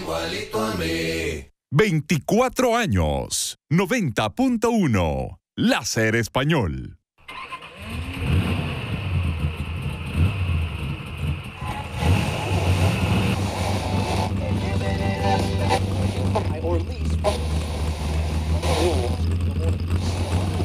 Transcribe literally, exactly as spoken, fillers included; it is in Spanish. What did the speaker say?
igualito a mí. veinticuatro años. noventa punto uno. Láser Español.